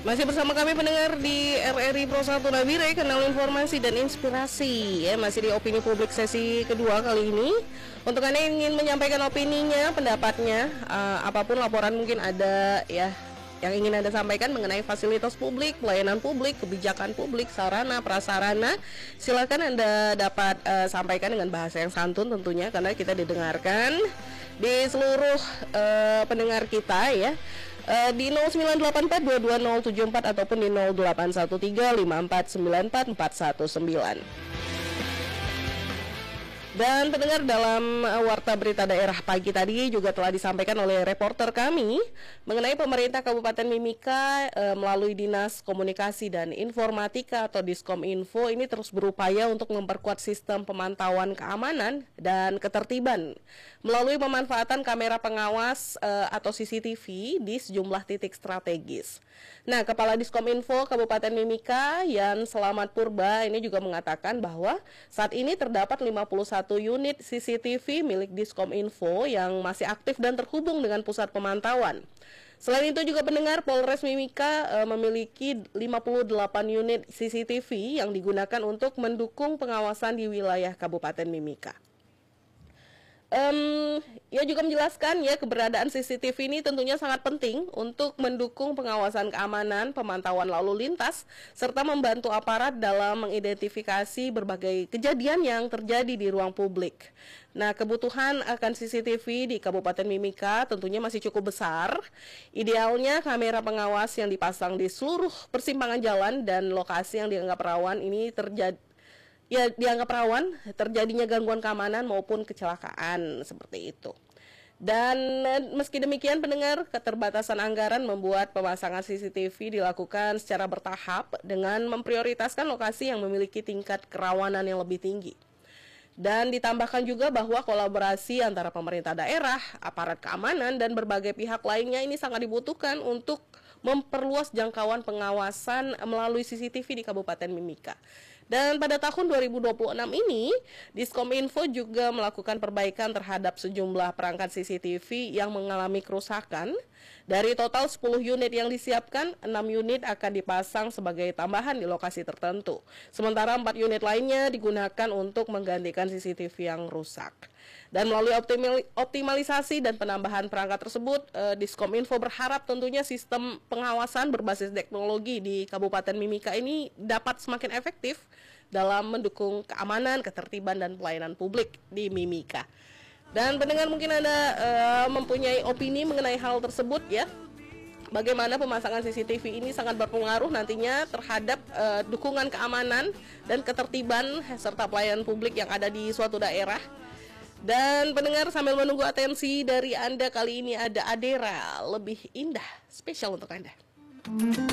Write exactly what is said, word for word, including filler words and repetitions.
Masih bersama kami pendengar di R R I Pro satu Nabire, kanal informasi dan inspirasi ya, masih di opini publik sesi kedua kali ini. Untuk Anda yang ingin menyampaikan opininya, pendapatnya, uh, apapun laporan mungkin ada ya yang ingin Anda sampaikan mengenai fasilitas publik, pelayanan publik, kebijakan publik, sarana, prasarana, silakan Anda dapat uh, sampaikan dengan bahasa yang santun tentunya, karena kita didengarkan di seluruh uh, pendengar kita ya. Uh, di nol sembilan delapan empat dua dua nol tujuh empat ataupun di nol delapan satu tiga lima empat sembilan empat empat satu sembilan. Dan pendengar, dalam warta berita daerah pagi tadi juga telah disampaikan oleh reporter kami mengenai pemerintah Kabupaten Mimika e, melalui Dinas Komunikasi dan Informatika atau Diskominfo ini terus berupaya untuk memperkuat sistem pemantauan keamanan dan ketertiban melalui pemanfaatan kamera pengawas e, atau C C T V di sejumlah titik strategis. Nah, Kepala Diskominfo Kabupaten Mimika Yan Selamat Purba ini juga mengatakan bahwa saat ini terdapat lima puluh satu unit C C T V milik Diskominfo yang masih aktif dan terhubung dengan pusat pemantauan. Selain itu juga pendengar, Polres Mimika e, memiliki lima puluh delapan unit C C T V yang digunakan untuk mendukung pengawasan di wilayah Kabupaten Mimika. Um, ia juga menjelaskan ya, keberadaan C C T V ini tentunya sangat penting untuk mendukung pengawasan keamanan, pemantauan lalu lintas, serta membantu aparat dalam mengidentifikasi berbagai kejadian yang terjadi di ruang publik. Nah, kebutuhan akan C C T V di Kabupaten Mimika tentunya masih cukup besar. Idealnya kamera pengawas yang dipasang di seluruh persimpangan jalan dan lokasi yang dianggap rawan ini terjadi Ya, dianggap rawan terjadinya gangguan keamanan maupun kecelakaan seperti itu. Dan meski demikian pendengar, keterbatasan anggaran membuat pemasangan C C T V dilakukan secara bertahap dengan memprioritaskan lokasi yang memiliki tingkat kerawanan yang lebih tinggi. Dan ditambahkan juga bahwa kolaborasi antara pemerintah daerah, aparat keamanan, dan berbagai pihak lainnya ini sangat dibutuhkan untuk memperluas jangkauan pengawasan melalui C C T V di Kabupaten Mimika. Dan pada tahun dua ribu dua puluh enam ini, Diskominfo juga melakukan perbaikan terhadap sejumlah perangkat C C T V yang mengalami kerusakan. Dari total sepuluh unit yang disiapkan, enam unit akan dipasang sebagai tambahan di lokasi tertentu. Sementara empat unit lainnya digunakan untuk menggantikan C C T V yang rusak. Dan melalui optimalisasi dan penambahan perangkat tersebut, eh, Diskominfo berharap tentunya sistem pengawasan berbasis teknologi di Kabupaten Mimika ini dapat semakin efektif dalam mendukung keamanan, ketertiban, dan pelayanan publik di Mimika. Dan pendengar, mungkin Anda uh, mempunyai opini mengenai hal tersebut ya. Bagaimana pemasangan C C T V ini sangat berpengaruh nantinya terhadap uh, dukungan keamanan dan ketertiban serta pelayanan publik yang ada di suatu daerah. Dan pendengar, sambil menunggu atensi dari Anda, kali ini ada Adera Lebih Indah spesial untuk Anda.